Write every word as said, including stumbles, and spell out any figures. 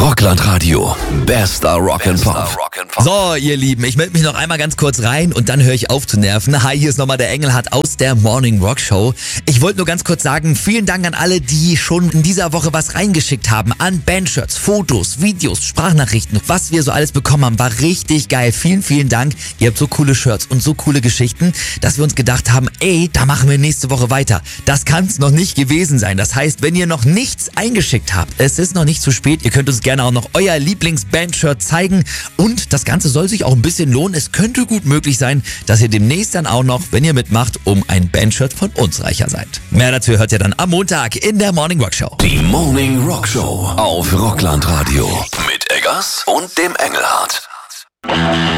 Rockland Radio. Bester Rock and Pop. So, ihr Lieben, ich melde mich noch einmal ganz kurz rein und dann höre ich auf zu nerven. Hi, hier ist nochmal der Engelhardt aus der Morning Rock Show. Ich wollte nur ganz kurz sagen, vielen Dank an alle, die schon in dieser Woche was reingeschickt haben. An Bandshirts, Fotos, Videos, Sprachnachrichten. Was wir so alles bekommen haben, war richtig geil. Vielen, vielen Dank. Ihr habt so coole Shirts und so coole Geschichten, dass wir uns gedacht haben, ey, da machen wir nächste Woche weiter. Das kann es noch nicht gewesen sein. Das heißt, wenn ihr noch nichts eingeschickt habt, es ist noch nicht zu spät. Ihr könnt uns gerne auch noch euer Lieblings-Band-Shirt zeigen. Und das Ganze soll sich auch ein bisschen lohnen. Es könnte gut möglich sein, dass ihr demnächst dann auch noch, wenn ihr mitmacht, um ein Bandshirt von uns reicher seid. Mehr dazu hört ihr dann am Montag in der Morning Rock Show. Die Morning Rock Show auf Rockland Radio. Mit Eggers und dem Engelhardt.